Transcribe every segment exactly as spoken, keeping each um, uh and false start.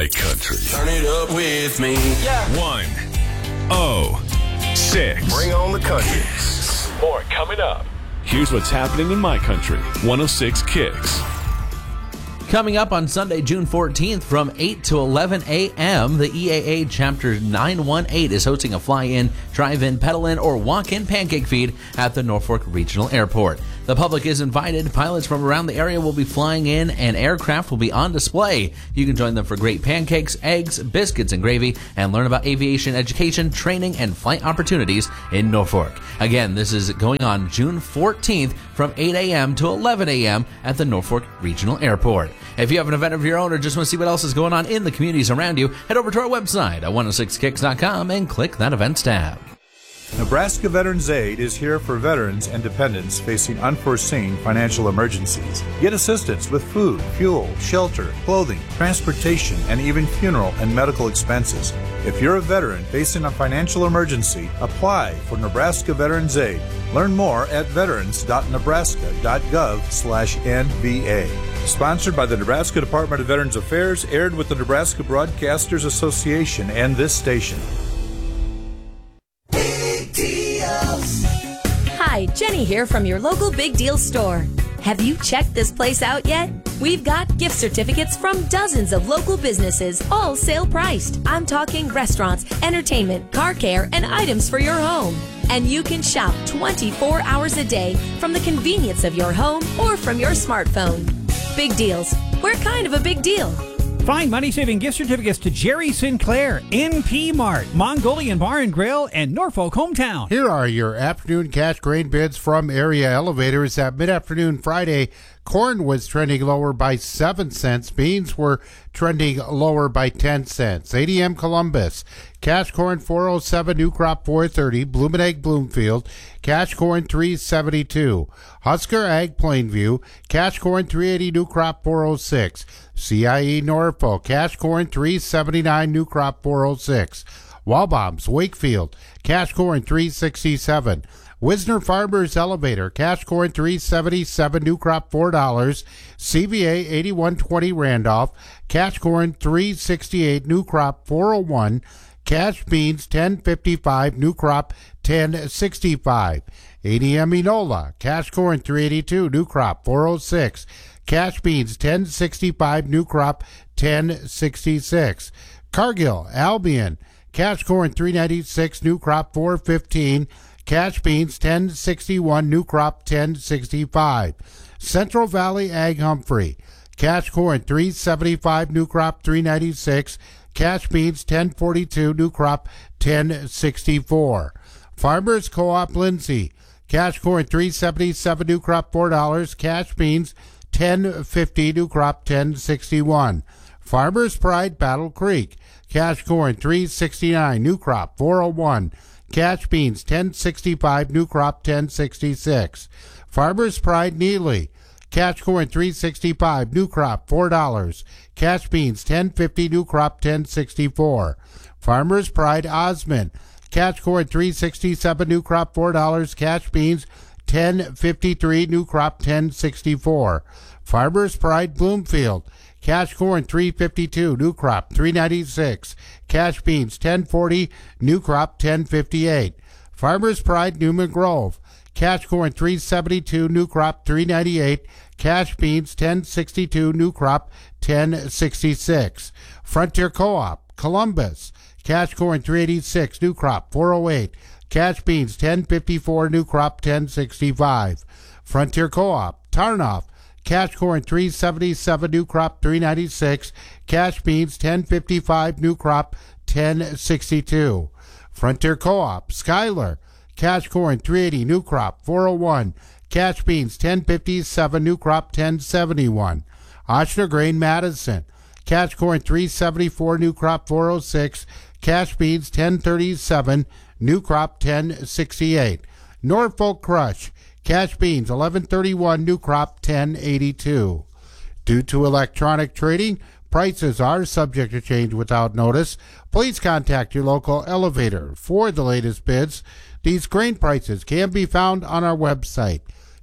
My Country. Turn it up with me. Yeah. one oh six. Bring on the country. More coming up. Here's what's happening in My Country. one oh six Kicks. Coming up on Sunday, June fourteenth from eight to eleven a.m., the E A A Chapter nine one eight is hosting a fly-in, drive-in, pedal-in, or walk-in pancake feed at the Norfolk Regional Airport. The public is invited. Pilots from around the area will be flying in, and aircraft will be on display. You can join them for great pancakes, eggs, biscuits, and gravy, and learn about aviation education, training, and flight opportunities in Norfolk. Again, this is going on June fourteenth from eight a.m. to eleven a.m. at the Norfolk Regional Airport. If you have an event of your own or just want to see what else is going on in the communities around you, head over to our website at one oh six kicks dot com and click that events tab. Nebraska Veterans Aid is here for veterans and dependents facing unforeseen financial emergencies. Get assistance with food, fuel, shelter, clothing, transportation, and even funeral and medical expenses. If you're a veteran facing a financial emergency, apply for Nebraska Veterans Aid. Learn more at veterans dot nebraska dot gov slash N V A. Sponsored by the Nebraska Department of Veterans Affairs, aired with the Nebraska Broadcasters Association and this station. Hi, Jenny here from your local Big Deal store. Have you checked this place out yet? We've got gift certificates from dozens of local businesses, all sale priced. I'm talking restaurants, entertainment, car care, and items for your home. And you can shop twenty-four hours a day from the convenience of your home or from your smartphone. Big Deals. We're kind of a big deal. Find money-saving gift certificates to Jerry Sinclair, N P Mart, Mongolian Bar and Grill, and Norfolk Hometown. Here are your afternoon cash grain bids from Area Elevators. At mid-afternoon Friday, corn was trending lower by seven cents. Beans were trending lower by ten cents. A D M Columbus, cash corn four oh seven, new crop four thirty. Bloomington Bloomfield, cash corn three seventy-two. Husker Ag Plainview, cash corn three eighty, new crop four oh six. C I E Norfolk, cash corn three seventy-nine, new crop four oh six. Walbombs Wakefield, cash corn three sixty-seven. Wisner Farmers Elevator, cash corn three seventy-seven, new crop four dollars. C V A eighty-one twenty Randolph, cash corn three sixty-eight, new crop four oh one. Cash beans ten fifty-five, new crop ten sixty-five. A D M Enola, cash corn three eighty-two, new crop four oh six. Cash beans ten sixty-five, new crop ten sixty-six. Cargill Albion, cash corn three ninety-six, new crop four fifteen. Cash beans ten sixty-one, new crop ten sixty-five. Central Valley Ag Humphrey, cash corn three seventy-five, new crop three ninety-six. Cash beans ten forty-two, new crop ten sixty-four. Farmers Co-op Lindsay, cash corn three seventy-seven, new crop four dollars. Cash beans ten fifty, new crop ten sixty-one. Farmers Pride Battle Creek, cash corn three sixty-nine, new crop four oh one. Cash beans ten sixty-five, new crop ten sixty-six. Farmers Pride Neely, cash corn three sixty-five, new crop four dollars. Cash beans ten fifty, new crop ten sixty-four. Farmers Pride Osmond, cash corn three sixty-seven, new crop four dollars. Cash beans ten fifty-three, new crop ten sixty-four. Farmers Pride Bloomfield, cash corn three fifty-two, new crop three ninety-six. Cash beans ten forty, new crop ten fifty-eight. Farmers Pride Newman Grove, cash corn three seventy-two, new crop three ninety-eight. Cash beans ten sixty-two, new crop ten sixty-six. Frontier Co-op Columbus, cash corn three eighty-six, new crop four oh eight. Cash beans ten fifty-four, new crop ten sixty-five. Frontier Co-op Tarnoff, cash corn three seventy-seven, new crop three ninety-six. Cash beans ten fifty-five, new crop ten sixty-two. Frontier Co-op Schuyler, cash corn three eighty, new crop four oh one. Cash beans ten fifty-seven, new crop ten seventy-one. Ochsner Grain Madison, cash corn three seventy-four, new crop four oh six. Cash beans ten thirty-seven, new crop ten sixty-eight. Norfolk Crush, cash beans eleven thirty-one, new crop ten eighty-two. Due to electronic trading, prices are subject to change without notice. Please contact your local elevator for the latest bids. These grain prices can be found on our website,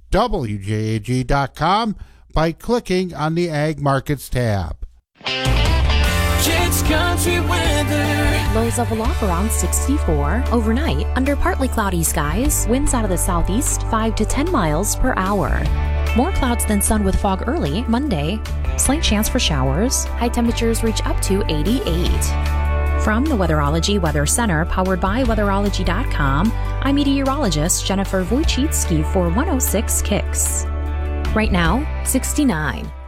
W J A G dot com, by clicking on the Ag Markets tab. Kicks Country Weather. Lows of aloft around sixty-four. Overnight, under partly cloudy skies, winds out of the southeast five to ten miles per hour. More clouds than sun with fog early Monday. Slight chance for showers. High temperatures reach up to eighty-eight. From the Weatherology Weather Center, powered by weatherology dot com, I'm meteorologist Jennifer Wojcicki for one oh six Kicks. Right now, sixty-nine.